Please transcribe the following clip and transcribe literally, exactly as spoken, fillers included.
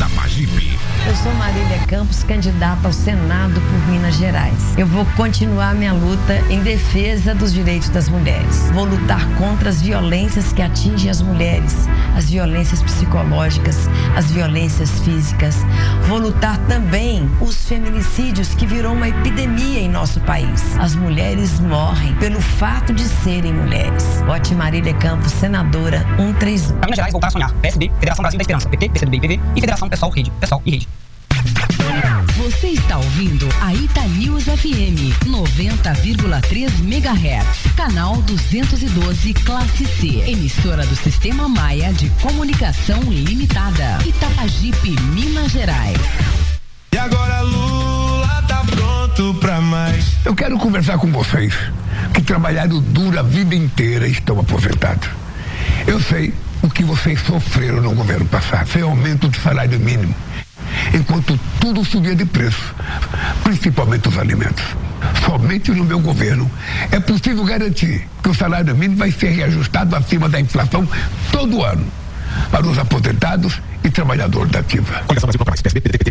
Itapajipe. Eu sou Marília Campos, candidata ao Senado por Minas Gerais. Eu vou continuar minha luta em defesa dos direitos das mulheres. Vou lutar contra as violências que atingem as mulheres, as violências psicológicas, as violências físicas. Vou lutar também os feminicídios, que virou uma epidemia em nosso país. As mulheres morrem pelo fato de serem mulheres. Vote Marília Campos, senadora cento e trinta e um. Para Minas Gerais, voltar a sonhar. P S D, Federação Brasil da Esperança. P T, P C do B e P V e Federação Pessoal, Rede. Pessoal e Rede. Você está ouvindo a Ita News F M noventa vírgula três megahertz, canal duzentos e doze, classe C, emissora do Sistema Maia de Comunicação Limitada, Itapajipe, Minas Gerais. E agora Lula tá pronto pra mais. Eu quero conversar com vocês que trabalharam duro a vida inteira e estão aposentados. Eu sei o que vocês sofreram no governo passado, sem aumento do salário mínimo, enquanto tudo subia de preço, principalmente os alimentos. Somente no meu governo é possível garantir que o salário mínimo vai ser reajustado acima da inflação todo ano para os aposentados e trabalhadores da ativa. Coligação Brasil Proclamais, P S D, P T, P T,